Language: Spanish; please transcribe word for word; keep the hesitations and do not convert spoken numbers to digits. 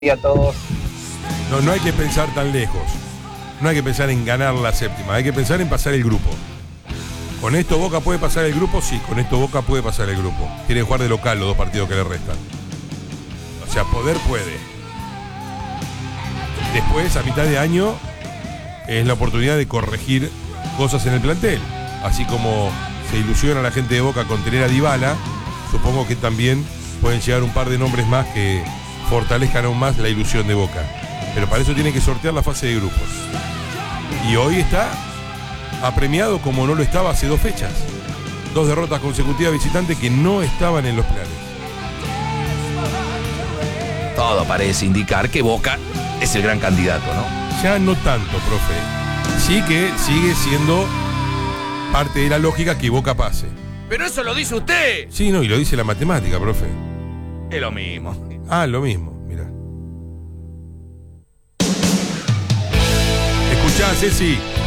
a todos. No, no hay que pensar tan lejos. No hay que pensar en ganar la séptima. Hay que pensar en pasar el grupo. ¿Con esto Boca puede pasar el grupo? Sí, con esto Boca puede pasar el grupo. Tiene que jugar de local los dos partidos que le restan. O sea, poder puede. Después, a mitad de año, es la oportunidad de corregir cosas en el plantel. Así como se ilusiona la gente de Boca con tener a Dybala, supongo que también pueden llegar un par de nombres más que fortalezcan aún más la ilusión de Boca. Pero para eso tiene que sortear la fase de grupos. Y hoy está apremiado como no lo estaba hace dos fechas. Dos derrotas consecutivas visitantes que no estaban en los planes. Todo parece indicar que Boca es el gran candidato, ¿no? Ya no tanto, profe. Sí que sigue siendo parte de la lógica que Boca pase. Pero eso lo dice usted. Sí, no, y lo dice la matemática, profe. Es lo mismo. Ah, lo mismo, mira. Escuchá, Ceci.